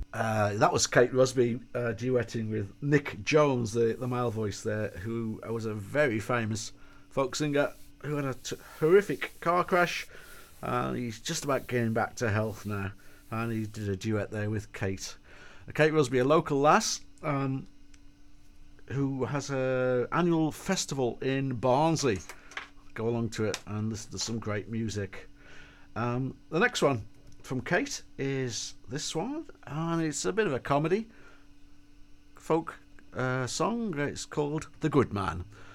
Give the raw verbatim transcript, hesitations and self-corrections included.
Uh, that was Kate Rusby uh, duetting with Nick Jones, the, the male voice there, who was a very famous folk singer who had a t- horrific car crash. And he's just about getting back to health now. And he did a duet there with Kate. Uh, Kate Rusby, a local lass um, who has a annual festival in Barnsley. Go along to it and listen to some great music. Um, the next one from Kate is this one, and it's a bit of a comedy folk uh, song. It's called The Good Man.